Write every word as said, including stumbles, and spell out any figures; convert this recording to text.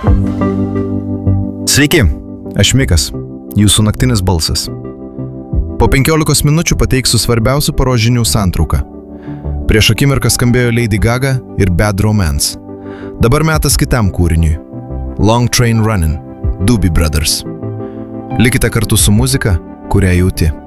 Sveiki, aš Mikas, jūsų naktinis balsas. Po penkiolikos minučių pateiksiu svarbiausių paros žinių santrauką. Prieš akimirką skambėjo Lady Gaga ir Bad Romance. Dabar metas kitam kūriniui. Long Train Running, Doobie Brothers. Likite kartu su muzika, kurią jauti.